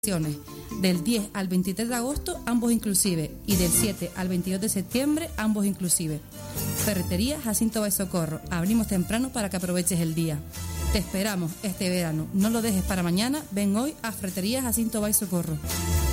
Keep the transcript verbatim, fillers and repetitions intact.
Del diez al veintitrés de agosto, ambos inclusive, y del siete al veintidós de septiembre, ambos inclusive. Ferretería Jacinto Bay Socorro. Abrimos temprano para que aproveches el día. Te esperamos este verano. No lo dejes para mañana. Ven hoy a Ferretería Jacinto Bay Socorro.